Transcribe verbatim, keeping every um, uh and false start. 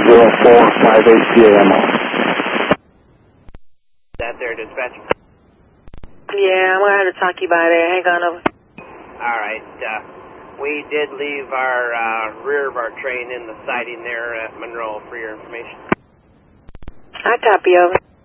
zero four five eight C A M O. That there, dispatch? Yeah, I'm going to have to talk to you about it. Hang on over. All right. Uh, we did leave our uh, rear of our train in the siding there at Monroe for your information. I copy over.